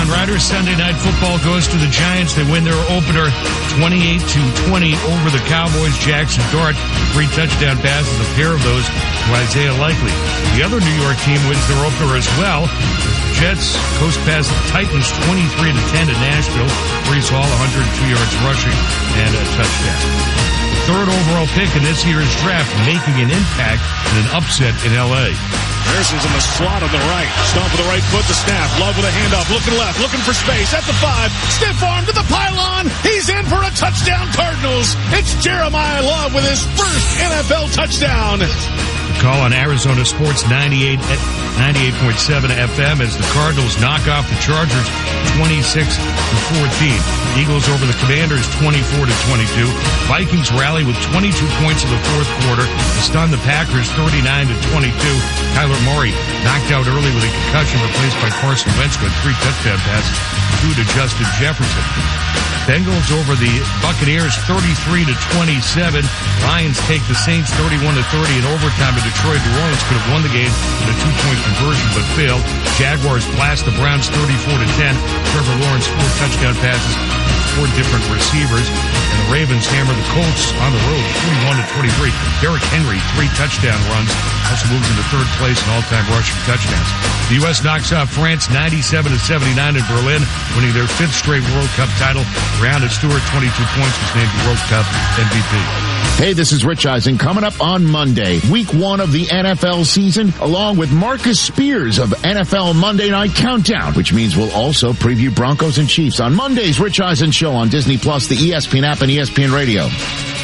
Riders. Sunday Night Football goes to the Giants. They win their opener 28-20 over the Cowboys. Jackson Dart, 3 touchdown passes, a pair of those to Isaiah Likely. The other New York team wins their opener as well. Jets coast past the Titans 23-10 at Nashville. Breece Hall, 102 yards rushing and a touchdown. The third overall pick in this year's draft, making an impact in an upset in L.A. Harrison's in the slot on the right. Stomp with the right foot, the snap. Love with a handoff. Looking left, looking for space. At the 5. Stiff arm to the pylon. He's in for a touchdown, Cardinals. It's Jeremiah Love with his first NFL touchdown. Call on Arizona Sports 98.7 FM as the Cardinals knock off the Chargers 26-14. Eagles over the Commanders 24-22. Vikings rally with 22 points in the fourth quarter to stun the Packers 39-22. Kyler Murray knocked out early with a concussion, replaced by Carson Wentz with 3 touchdown passes, 2 to Justin Jefferson. Bengals over the Buccaneers 33-27. Lions take the Saints 31-30 in overtime in Detroit. New Orleans could have won the game in a 2-point conversion but failed. Jaguars blast the Browns 34-10. Trevor Lawrence 4 touchdown passes, 4 different receivers. And the Ravens hammer the Colts on the road 41-23. Derrick Henry 3 touchdown runs. Also moves into third place in all-time rushing touchdowns. The U.S. knocks off France 97-79 in Berlin, winning their 5th straight World Cup title. Breonna Stewart, 22 points, was named the World Cup MVP. Hey, this is Rich Eisen. Coming up on Monday, week 1 of the NFL season, along with Marcus Spears of NFL Monday Night Countdown, which means we'll also preview Broncos and Chiefs on Monday's Rich Eisen Show on Disney Plus, the ESPN app, and ESPN Radio.